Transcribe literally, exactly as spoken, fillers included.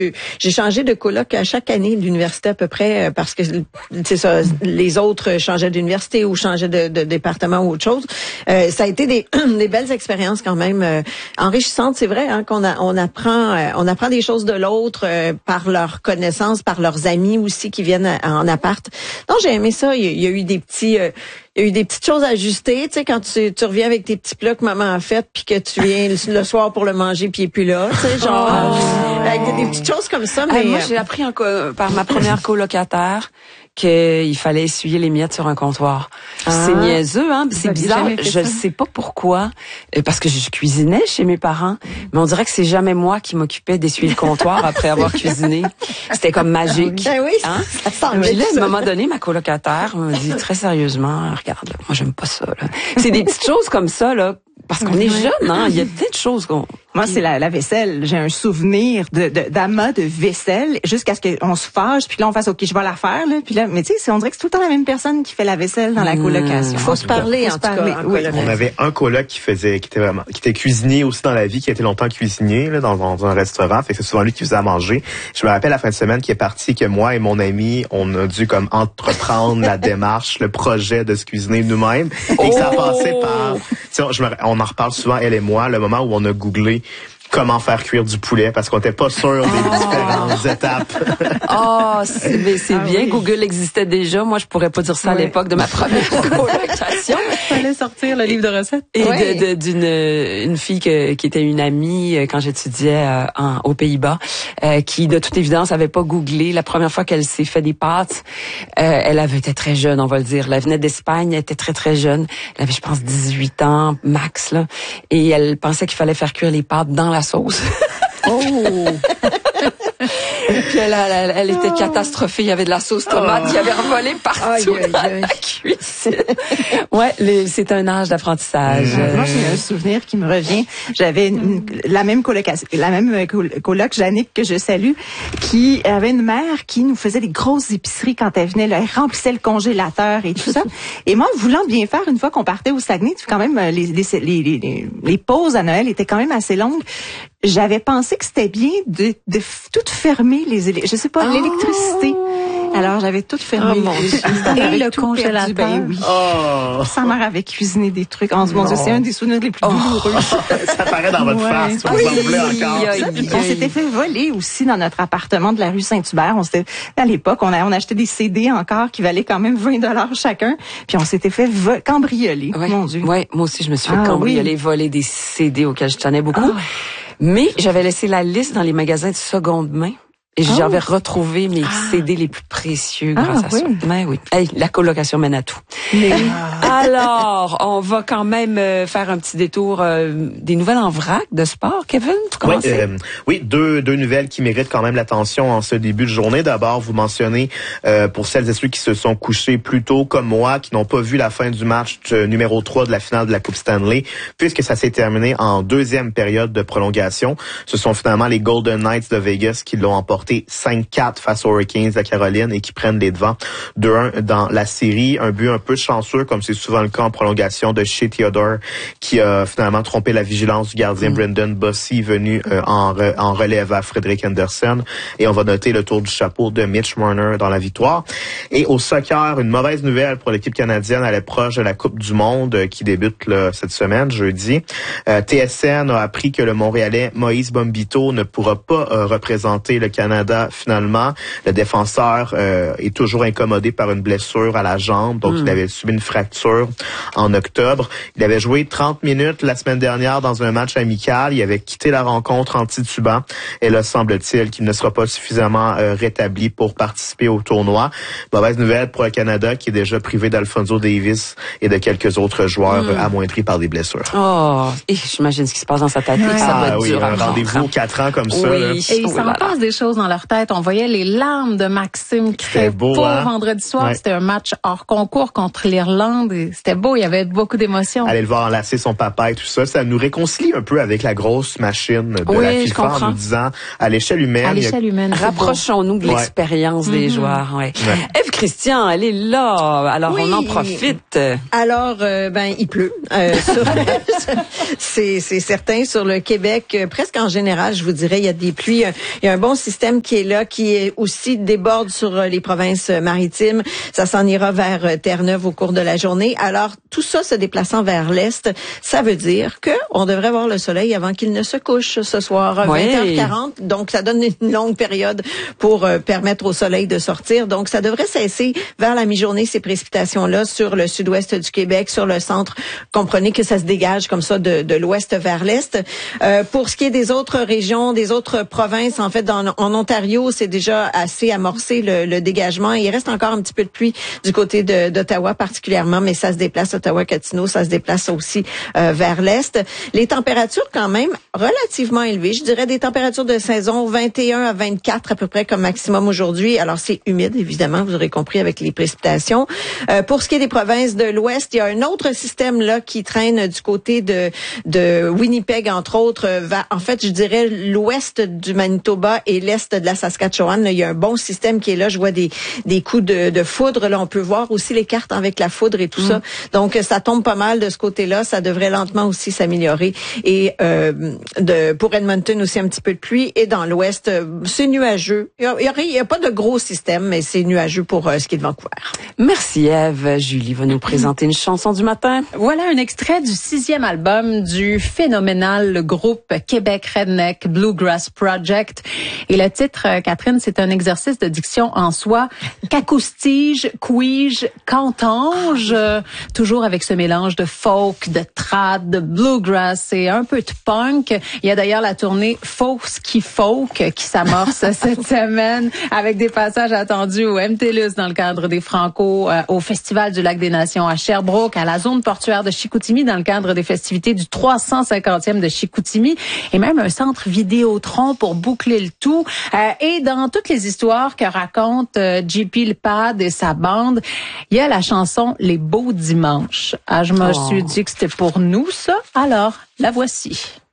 J'ai changé de coloc à chaque année de l'université à peu près parce que c'est ça, les autres changeaient d'université ou changeaient de, de département ou autre chose. Euh, ça a été des, des belles expériences quand même euh, enrichissantes. C'est vrai hein, qu'on a, on apprend euh, on apprend des choses de l'autre euh, par leurs connaissances, par leurs amis aussi qui viennent à, en appart. Non, j'ai aimé ça. Il y a, il y a eu des petits euh, Il y a eu des petites choses à ajuster, tu sais, quand tu, tu reviens avec tes petits plats que maman a fait, puis que tu viens le, le soir pour le manger, puis il est plus là, tu sais, genre, oh. avec des, des petites choses comme ça. Mais ah, moi, j'ai appris en co- par ma première colocataire qu'il fallait essuyer les miettes sur un comptoir. Ah. C'est niaiseux, hein, c'est bizarre. Je ne sais pas pourquoi, parce que je cuisinais chez mes parents, mais on dirait que c'est jamais moi qui m'occupais d'essuyer le comptoir après avoir cuisiné. C'était comme magique. Ah oui, hein? Ça sent mais là, à un moment donné, ma colocataire m'a dit très sérieusement, regarde, là, moi j'aime pas ça. Là. C'est des petites choses comme ça, là. Parce qu'on est jeune, hein. Il y a peut-être choses qu'on... Moi, c'est la, la vaisselle. J'ai un souvenir de, de, d'amas de vaisselle jusqu'à ce qu'on se fâche, puis là, on fasse, OK, je vais la faire, là. Puis là, mais tu sais, on dirait que c'est tout le temps la même personne qui fait la vaisselle dans la colocation. Il faut se parler, en tout cas. Oui. On avait un coloc qui faisait, qui était vraiment, qui était cuisinier aussi dans la vie, qui a été longtemps cuisinier, là, dans, dans un restaurant. Fait que c'est souvent lui qui faisait à manger. Je me rappelle la fin de semaine qui est parti, que moi et mon ami, on a dû comme entreprendre la démarche, le projet de se cuisiner nous-mêmes. Et que ça passait par, tu sais, je me, on en reparle souvent, elle et moi, le moment où on a googlé comment faire cuire du poulet parce qu'on n'était pas sûr des différentes étapes. Oh, c'est, mais c'est ah, bien. Oui. Google existait déjà. Moi, je pourrais pas dire ça à oui. l'époque de ma première colocation. Il fallait sortir le livre de recettes. Et oui. de, de, d'une une fille que, qui était une amie quand j'étudiais euh, en, aux Pays-Bas, euh, qui de toute évidence avait pas googlé. La première fois qu'elle s'est fait des pâtes, euh, elle avait été très jeune, on va le dire. Elle venait d'Espagne, elle était très très jeune. Elle avait, je pense, dix-huit ans max là, et elle pensait qu'il fallait faire cuire les pâtes dans la sauce. Oh! Puis elle, elle, elle était catastrophée. Il y avait de la sauce tomate qui avait revolé partout aïe, aïe, aïe. dans la cuisine. Ouais, les, c'est un âge d'apprentissage. Mmh. Moi, j'ai un souvenir qui me revient. J'avais une, la même colocation, la même coloc, Jannick, que je salue, qui avait une mère qui nous faisait des grosses épiceries quand elle venait. Là, elle remplissait le congélateur et tout ça. Et moi, voulant bien faire, une fois qu'on partait au Saguenay, quand même, les, les, les, les, les pauses à Noël étaient quand même assez longues. J'avais pensé que c'était bien de, de tout fermer les éle- je sais pas oh. l'électricité. Alors j'avais tout fermé. Oh, mon Dieu. Et le congélateur. Ben oui. Oh. Sa mère avait cuisiné des trucs. Oh mon Dieu, c'est un des souvenirs les plus oh. douloureux. Ça paraît dans votre ouais. face. Vous oui. en voulez encore. Ça, on s'était fait voler aussi dans notre appartement de la rue Saint-Hubert. On s'était à l'époque, on a on achetait des C D encore qui valaient quand même vingt dollars chacun. Puis on s'était fait vo- cambrioler. Ouais. Mon Dieu. Ouais, moi aussi je me suis fait ah, cambrioler, oui. voler des C D auxquels je tenais beaucoup. Ah. Mais j'avais laissé la liste dans les magasins de seconde main. Et oh. j'avais retrouvé mes ah. C D les plus précieux grâce ah, à oui. ça. Mais oui. Hey, la colocation mène à tout. Mais ah. Alors, on va quand même euh, faire un petit détour euh, des nouvelles en vrac de sport. Kevin, tu commences? Oui, euh, oui, deux, deux nouvelles qui méritent quand même l'attention en ce début de journée. D'abord, vous mentionnez euh, pour celles et ceux qui se sont couchés plus tôt comme moi, qui n'ont pas vu la fin du match de, numéro trois de la finale de la Coupe Stanley, puisque ça s'est terminé en deuxième période de prolongation. Ce sont finalement les Golden Knights de Vegas qui l'ont emporté cinq quatre face aux Hurricanes de Caroline et qui prennent les devants deux un dans la série. Un but un peu chanceux, comme c'est souvent le cas en prolongation, de Shea Theodore, qui a finalement trompé la vigilance du gardien mm. Brendan Bossy, venu euh, en, re, en relève à Frederick Anderson. Et on va noter le tour du chapeau de Mitch Marner dans la victoire. Et au soccer, une mauvaise nouvelle pour l'équipe canadienne à l'approche de la Coupe du Monde euh, qui débute là, cette semaine, jeudi. Euh, T S N a appris que le Montréalais Moïse Bombito ne pourra pas euh, représenter le Canada finalement. Le défenseur euh, est toujours incommodé par une blessure à la jambe, donc mm. il avait subi une fracture en octobre. Il avait joué trente minutes la semaine dernière dans un match amical. Il avait quitté la rencontre en titubant et là, semble-t-il qu'il ne sera pas suffisamment euh, rétabli pour participer au tournoi. Mauvaise nouvelle pour le Canada qui est déjà privé d'Alphonso Davies et de quelques autres joueurs mm. amoindris par des blessures. Oh, et j'imagine ce qui se passe dans sa tête. Ouais. Ça ah, va être oui, dur un rendez-vous quatre ans comme oui. ça. Là. Et il s'en oh passe des choses dans leur tête. On voyait les larmes de Maxime qui fait beau, pour hein? vendredi soir. Ouais. C'était un match hors concours contre l'Irlande. Et c'était beau, il y avait beaucoup d'émotions. Aller le voir enlacer son papa et tout ça, ça nous réconcilie un peu avec la grosse machine de oui, la je FIFA comprends. en nous disant, à l'échelle humaine... À l'échelle humaine. Rapprochons-nous de l'expérience ouais. des mm-hmm. joueurs. Ouais. Ouais. Ève Christian, elle est là, alors oui. on en profite. Alors, euh, ben, il pleut. Euh, sur, c'est, c'est certain, sur le Québec, euh, presque en général, je vous dirais, il y a des pluies. Il y a un bon système qui est là, qui est aussi déborde sur les provinces maritimes. Ça s'en ira vers Terre-Neuve au cours de la journée. Alors, tout ça se déplaçant vers l'est, ça veut dire que on devrait voir le soleil avant qu'il ne se couche ce soir, oui. vingt heures quarante. Donc, ça donne une longue période pour euh, permettre au soleil de sortir. Donc, ça devrait cesser vers la mi-journée, ces précipitations-là, sur le sud-ouest du Québec, sur le centre. Comprenez que ça se dégage comme ça de, de l'ouest vers l'est. Euh, pour ce qui est des autres régions, des autres provinces, en fait, dans, en Ontario, c'est déjà assez amorcé le, le dégagement. Il reste encore un petit peu de pluie du côté de, d'Ottawa particulièrement, mais ça se déplace, Ottawa-Gatineau, ça se déplace aussi euh, vers l'est. Les températures quand même relativement élevées. Je dirais des températures de saison vingt et un à vingt-quatre à peu près comme maximum aujourd'hui. Alors c'est humide évidemment, vous aurez compris avec les précipitations. Euh, pour ce qui est des provinces de l'ouest, il y a un autre système là qui traîne du côté de de Winnipeg entre autres. Va, en fait, je dirais l'ouest du Manitoba et l'est de la Saskatchewan. Là, il y a un bon système qui est là. Je vois des des coups de, de foudre. Là, on peut voir aussi les cartes avec la foudre et tout mmh. ça. Donc ça tombe pas mal de ce côté-là. Ça devrait lentement aussi s'améliorer. Et euh, de pour Edmonton aussi un petit peu de pluie. Et dans l'ouest, c'est nuageux. Il y a, il y a pas de gros système, mais c'est nuageux pour euh, ce qui est de Vancouver. Merci Ève. Julie va nous présenter une chanson du matin. Voilà un extrait du sixième album du phénoménal groupe Québec Redneck Bluegrass Project. Et le titre, Catherine, c'est un exercice de diction en soi. Qu'acoustige, quige, cantange, euh, toujours avec ce mélange de folk, de trad, de bluegrass et un peu de punk. Il y a d'ailleurs la tournée Folk Ski Folk qui s'amorce cette semaine avec des passages attendus au M T L U S dans le cadre des Franco, euh, au Festival du Lac des Nations à Sherbrooke, à la zone portuaire de Chicoutimi dans le cadre des festivités du trois cent cinquantième de Chicoutimi et même un centre Vidéotron pour boucler le tout. Euh, et dans toutes les histoires que raconte euh, J P Lepad et sa bande, il y a la chanson Les Beaux Dimanches. Ah, je me oh. suis dit que c'était pour nous ça, alors la voici.